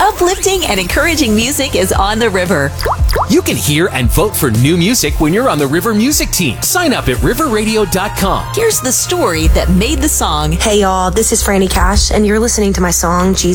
Uplifting and encouraging music is on the river. You can hear and vote for new music when you're on the River Music Team. Sign up at riverradio.com. Here's the story that made the song. Hey y'all, this is Franny Cash, and you're listening to my song, Jesus.